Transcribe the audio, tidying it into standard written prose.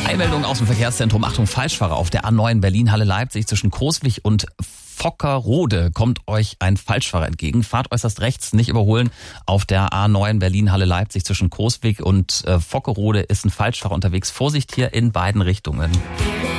Eilmeldung aus dem Verkehrszentrum. Achtung, Falschfahrer auf der A9 Berlin-Halle-Leipzig zwischen Coswig und Vockerode kommt euch ein Falschfahrer entgegen. Fahrt äußerst rechts, nicht überholen. Auf der A9 Berlin-Halle-Leipzig zwischen Coswig und Vockerode ist ein Falschfahrer unterwegs. Vorsicht hier in beiden Richtungen.